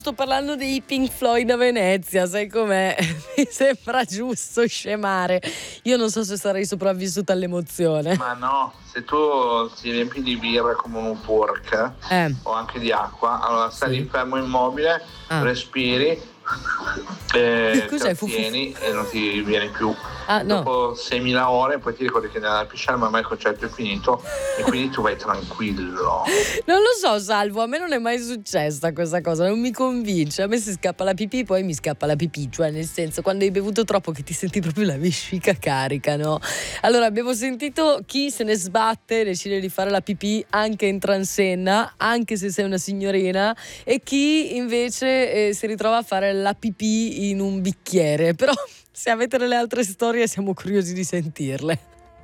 Sto parlando dei Pink Floyd a Venezia, sai com'è? Mi sembra giusto scemare. Io non so se sarei sopravvissuta all'emozione. Ma no, se tu ti riempi di birra come un pork o anche di acqua, allora stai lì fermo immobile, respiri, trattieni e non ti viene più. Dopo 6.000 ore poi ti ricordi che andavi a pisciare, ma ormai il concerto è finito e quindi tu vai tranquillo. Non lo so, Salvo, a me non è mai successa questa cosa, non mi convince. A me si scappa la pipì, poi mi scappa la pipì, cioè nel senso quando hai bevuto troppo che ti senti proprio la vescica carica, no? Allora abbiamo sentito chi se ne sbatte, decide di fare la pipì anche in transenna, anche se sei una signorina, e chi invece si ritrova a fare la pipì in un bicchiere. Però se avete delle altre storie siamo curiosi di sentirle.